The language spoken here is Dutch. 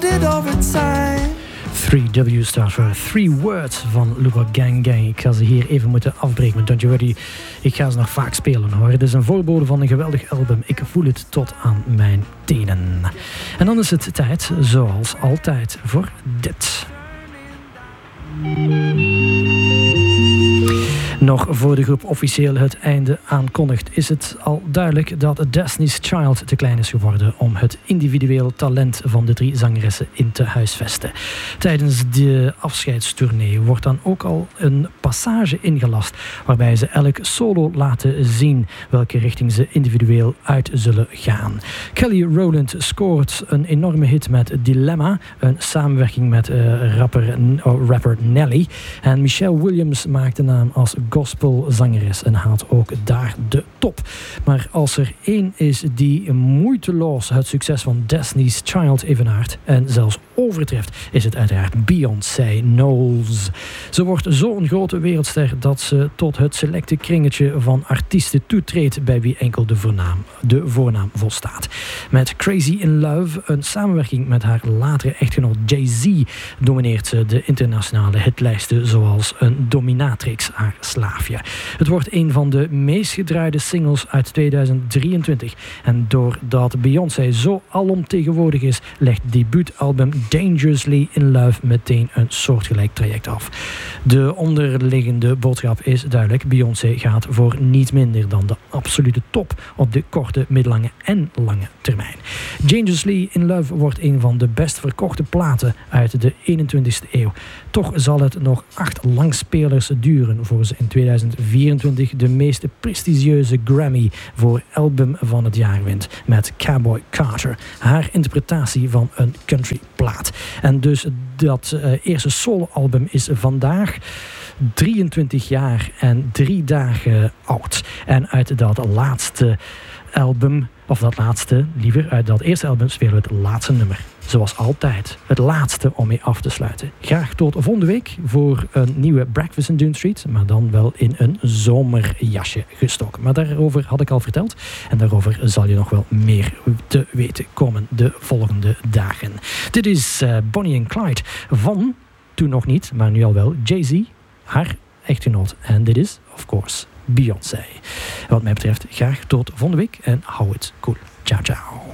3W staat voor 3 Words van Luba Gang Gang. Ik ga ze hier even moeten afbreken met Don't You Worry. Ik ga ze nog vaak spelen hoor. Het is een voorbode van een geweldig album. Ik voel het tot aan mijn tenen. En dan is het tijd, zoals altijd, voor dit. Nog voor de groep officieel het einde aankondigt, is het al duidelijk dat Destiny's Child te klein is geworden om het individueel talent van de 3 zangeressen in te huisvesten. Tijdens de afscheidstournee wordt dan ook al een passage ingelast waarbij ze elk solo laten zien welke richting ze individueel uit zullen gaan. Kelly Rowland scoort een enorme hit met Dilemma, een samenwerking met rapper Nelly. En Michelle Williams maakt de naam als gospelzangeres en haalt ook daar de top. Maar als er één is die moeiteloos het succes van Destiny's Child evenaart en zelfs overtreft, is het uiteraard Beyoncé Knowles. Ze wordt zo'n grote wereldster dat ze tot het selecte kringetje van artiesten toetreedt bij wie enkel de voornaam volstaat. Met Crazy in Love, een samenwerking met haar latere echtgenoot Jay-Z, domineert ze de internationale hitlijsten zoals een dominatrix haar slaafje. Het wordt een van de meest gedraaide singles uit 2023 en doordat Beyoncé zo alomtegenwoordig is, legt het debuutalbum Dangerously in Love meteen een soortgelijk traject af. De onderliggende boodschap is duidelijk: Beyoncé gaat voor niet minder dan de absolute top op de korte, middellange en lange termijn. Dangerously in Love wordt een van de best verkochte platen uit de 21ste eeuw. Toch zal het nog 8 langspelers duren voor ze in 2024 de meest prestigieuze Grammy voor album van het jaar wint met Cowboy Carter, haar interpretatie van een countryplaat. En dus dat eerste soloalbum is vandaag 23 jaar en 3 dagen oud. En uit dat laatste album, uit dat eerste album spelen we het laatste nummer. Zoals altijd, het laatste om mee af te sluiten. Graag tot volgende week voor een nieuwe Breakfast in Dune Street, maar dan wel in een zomerjasje gestoken. Maar daarover had ik al verteld en daarover zal je nog wel meer te weten komen de volgende dagen. Dit is Bonnie and Clyde van, toen nog niet, maar nu al wel, Jay-Z, haar echtgenoot. En dit is, of course, Beyoncé. Wat mij betreft, graag tot volgende week en hou het cool. Ciao, ciao.